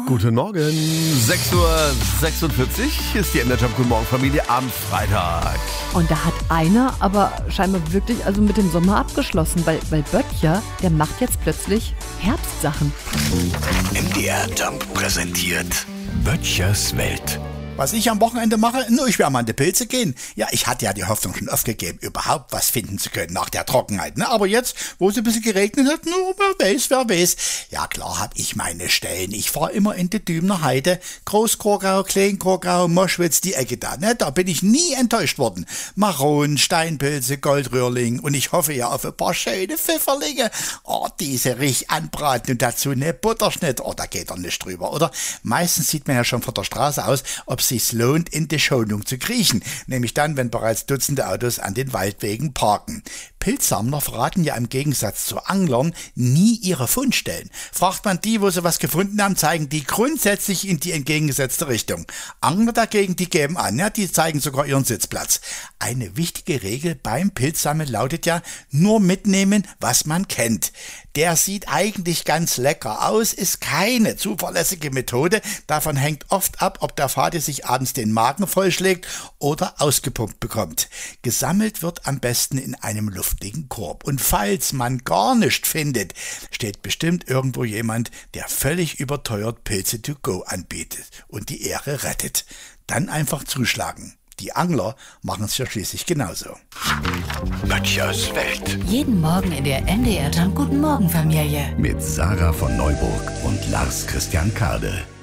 Guten Morgen. 6:46 Uhr ist die Energy Guten Morgen Familie am Freitag. Und da hat einer aber scheinbar wirklich mit dem Sommer abgeschlossen, weil Böttcher, der macht jetzt plötzlich Herbstsachen. MDR Jump präsentiert Böttchers Welt. Was ich am Wochenende mache? Nur, ich werde mal an die Pilze gehen. Ja, ich hatte ja die Hoffnung schon aufgegeben, überhaupt was finden zu können nach der Trockenheit. Ne? Aber jetzt, wo es ein bisschen geregnet hat, nur wer weiß. Ja, klar habe ich meine Stellen. Ich fahre immer in die Dümner Heide, Großkrogau, Kleinkrogau, Moschwitz, die Ecke da. Ne? Da bin ich nie enttäuscht worden. Maronen, Steinpilze, Goldröhrling und ich hoffe ja auf ein paar schöne Pfifferlinge. Oh, diese richtig anbraten und dazu eine Butterschnitt. Oh, da geht doch nicht drüber, oder? Meistens sieht man ja schon von der Straße aus, ob sich's lohnt, in die Schonung zu kriechen, nämlich dann, wenn bereits Dutzende Autos an den Waldwegen parken. Pilzsammler verraten ja im Gegensatz zu Anglern nie ihre Fundstellen. Fragt man die, wo sie was gefunden haben, zeigen die grundsätzlich in die entgegengesetzte Richtung. Angler dagegen, die geben an, ja, die zeigen sogar ihren Sitzplatz. Eine wichtige Regel beim Pilzsammeln lautet ja, nur mitnehmen, was man kennt. Der sieht eigentlich ganz lecker aus, ist keine zuverlässige Methode. Davon hängt oft ab, ob der Vati sich abends den Magen vollschlägt oder ausgepumpt bekommt. Gesammelt wird am besten in einem luftigen Korb. Und falls man gar nichts findet, steht bestimmt irgendwo jemand, der völlig überteuert Pilze to go anbietet und die Ehre rettet. Dann einfach zuschlagen. Die Angler machen es ja schließlich genauso. Böttchers Welt. Jeden Morgen in der MDR Jump Guten Morgen Familie. Mit Sarah von Neuburg und Lars Christian Kade.